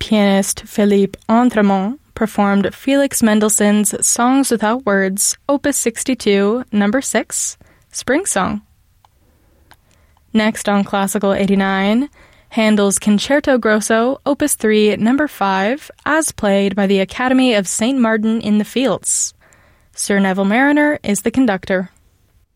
pianist Philippe Entremont performed Felix Mendelssohn's Songs Without Words, Opus 62, number 6, Spring Song. Next on Classical 89, Handel's Concerto Grosso, Opus 3, number 5, as played by the Academy of St. Martin in the Fields. Sir Neville Marriner is the conductor.